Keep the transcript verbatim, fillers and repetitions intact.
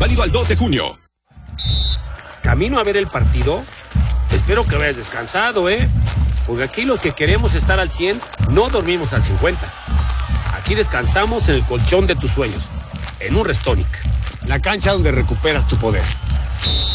Válido al dos de junio. ¿Camino a ver el partido? Espero que vayas descansado, ¿eh? Porque aquí los que queremos estar al cien, no dormimos al cincuenta. Aquí descansamos en el colchón de tus sueños, en un Restonic. La cancha donde recuperas tu poder.